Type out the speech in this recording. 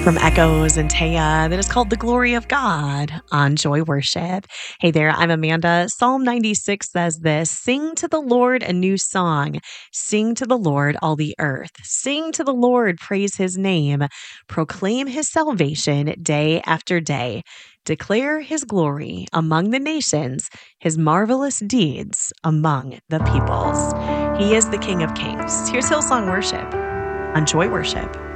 from Echoes and Taya that is called The Glory of God on Joy Worship. Hey there, I'm Amanda. Psalm 96 says this: Sing to the Lord a new song. Sing to the Lord, all the earth. Sing to the Lord, praise his name. Proclaim his salvation day after day. Declare his glory among the nations, his marvelous deeds among the peoples. He is the King of Kings. Here's Hillsong Worship on Joy Worship.